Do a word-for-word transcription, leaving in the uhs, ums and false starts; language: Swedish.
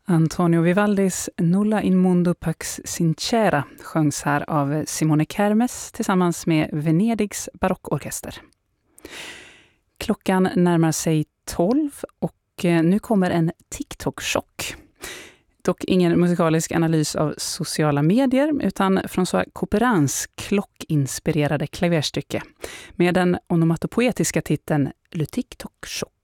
Antonio Vivaldis Nulla in mundo pax sincera sjöngs här av Simone Kermes tillsammans med Venedigs barockorkester. Klockan närmar sig tolv och nu kommer en TikTok-chock. Dock ingen musikalisk analys av sociala medier utan från så Couperans klockinspirerade klaverstycke med den onomatopoetiska titeln Le TikTok-chock.